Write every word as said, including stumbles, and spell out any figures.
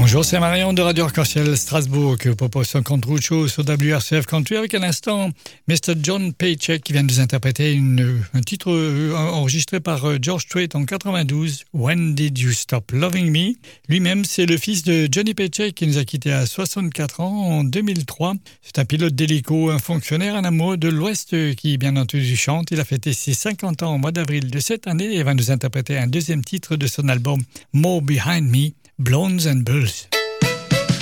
Bonjour, c'est Marion de Radio Arc-en-Ciel Strasbourg qui vous propose son compte-route show sur W R C F Country avec à l'instant mister John Paycheck qui vient de nous interpréter une, un titre enregistré par George Strait en quatre-vingt-douze, When Did You Stop Loving Me? Lui-même, c'est le fils de Johnny Paycheck qui nous a quittés à soixante-quatre ans en deux mille trois. C'est un pilote d'hélico, un fonctionnaire, un amoureux de l'Ouest qui, bien entendu, chante. Il a fêté ses cinquante ans au mois d'avril de cette année et va nous interpréter un deuxième titre de son album More Behind Me, Blondes and Bulls.